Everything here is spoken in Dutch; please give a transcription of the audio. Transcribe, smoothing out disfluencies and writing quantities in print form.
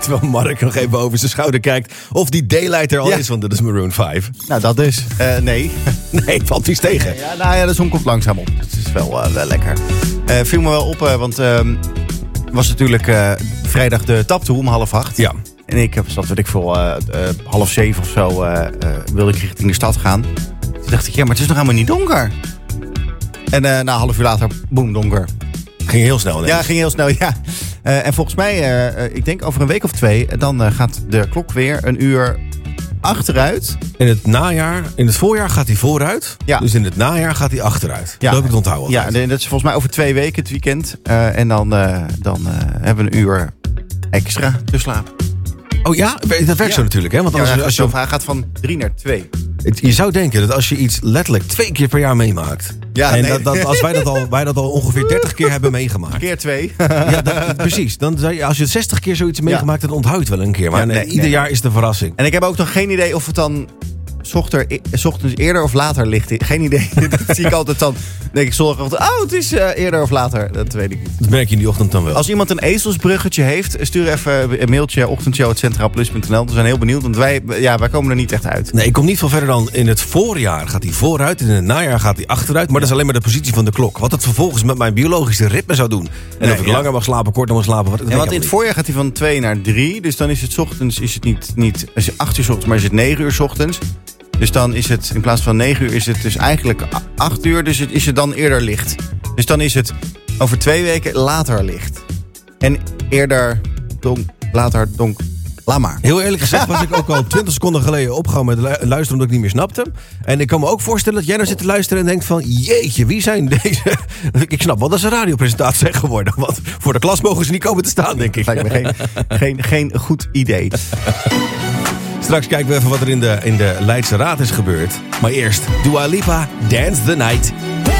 Terwijl Mark nog even over zijn schouder kijkt of die daylight er al is, want dat is Maroon 5. Nou, dat dus. Nee. Nee, valt iets tegen. De zon komt langzaam op. Het is wel lekker. Viel me wel op, want was natuurlijk vrijdag de taptoe om 7:30. Ja. En ik zat, weet ik veel, 6:30 of zo, wilde ik richting de stad gaan. Toen dacht ik, maar het is nog helemaal niet donker. En na een half uur later, boem, donker. Ging heel snel. Ja, ging heel snel, ja. En volgens mij, ik denk over een week of 2... dan gaat de klok weer een uur achteruit. In het najaar, in het voorjaar gaat hij vooruit. Ja. Dus in het najaar gaat hij achteruit. Ja. Dat heb ik het onthouden. Ja, dat is volgens mij over 2 weken het weekend. En dan hebben we een uur extra te slapen. Oh ja, dat werkt zo natuurlijk. Hè? Want als je gaat van 3 naar 2. Je zou denken dat als je iets letterlijk 2 keer per jaar meemaakt. Ja, en als wij dat al ongeveer 30 keer hebben meegemaakt. Keer 2. Precies. Dan zou je, als je 60 keer zoiets meegemaakt, dan onthoudt wel een keer. Maar ieder jaar is de verrassing. En ik heb ook nog geen idee of het dan 's ochtends eerder of later ligt. Geen idee. Dat zie ik altijd dan. Denk ik zondagochtend, het is eerder of later. Dat weet ik niet. Dat merk je in die ochtend dan wel. Als iemand een ezelsbruggetje heeft, stuur even een mailtje ochtendshow@centraalplus.nl. We zijn heel benieuwd, want wij komen er niet echt uit. Nee, ik kom niet veel verder dan in het voorjaar gaat hij vooruit. En in het najaar gaat hij achteruit. Maar dat is alleen maar de positie van de klok. Wat het vervolgens met mijn biologische ritme zou doen. En of ik langer mag slapen, korter mag slapen. Want in het voorjaar gaat hij van 2 naar 3. Dus dan is het 's ochtends niet 8 uur 's ochtends, maar is het 9 uur 's ochtends. Dus dan is het, in plaats van 9 uur, is het dus eigenlijk 8 uur. Dus is het dan eerder licht. Dus dan is het over 2 weken later licht. En eerder later donk. Laat maar. Heel eerlijk gezegd was ik ook al 20 seconden geleden opgehouden met luisteren omdat ik niet meer snapte. En ik kan me ook voorstellen dat jij nou zit te luisteren en denkt van, jeetje, wie zijn deze? Ik snap wel dat ze radiopresentatie zijn geworden. Want voor de klas mogen ze niet komen te staan, denk ik. Lijkt me geen goed idee. Straks kijken we even wat er in de Leidse Raad is gebeurd. Maar eerst, Dua Lipa, Dance the Night.